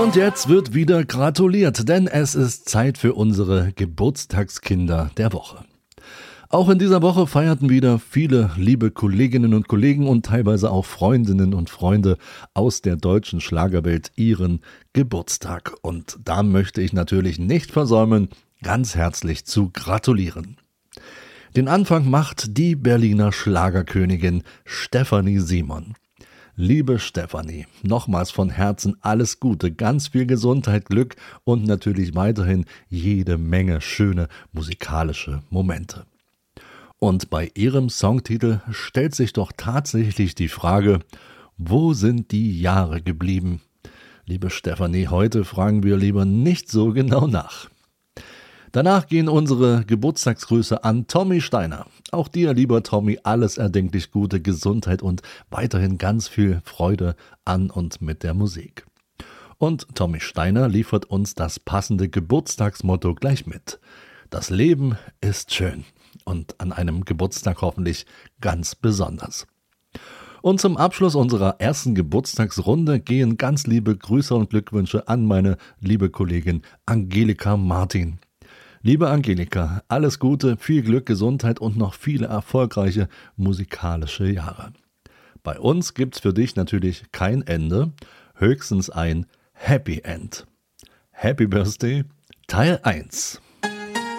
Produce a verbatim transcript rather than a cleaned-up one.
Und jetzt wird wieder gratuliert, denn es ist Zeit für unsere Geburtstagskinder der Woche. Auch in dieser Woche feierten wieder viele liebe Kolleginnen und Kollegen und teilweise auch Freundinnen und Freunde aus der deutschen Schlagerwelt ihren Geburtstag. Und da möchte ich natürlich nicht versäumen, ganz herzlich zu gratulieren. Den Anfang macht die Berliner Schlagerkönigin Stefanie Simon. Liebe Stefanie, nochmals von Herzen alles Gute, ganz viel Gesundheit, Glück und natürlich weiterhin jede Menge schöne musikalische Momente. Und bei ihrem Songtitel stellt sich doch tatsächlich die Frage, wo sind die Jahre geblieben? Liebe Stefanie, heute fragen wir lieber nicht so genau nach. Danach gehen unsere Geburtstagsgrüße an Tommy Steiner. Auch dir, lieber Tommy, alles erdenklich Gute, Gesundheit und weiterhin ganz viel Freude an und mit der Musik. Und Tommy Steiner liefert uns das passende Geburtstagsmotto gleich mit. Das Leben ist schön und an einem Geburtstag hoffentlich ganz besonders. Und zum Abschluss unserer ersten Geburtstagsrunde gehen ganz liebe Grüße und Glückwünsche an meine liebe Kollegin Angelika Martin. Liebe Angelika, alles Gute, viel Glück, Gesundheit und noch viele erfolgreiche musikalische Jahre. Bei uns gibt's für dich natürlich kein Ende, höchstens ein Happy End. Happy Birthday, Teil eins.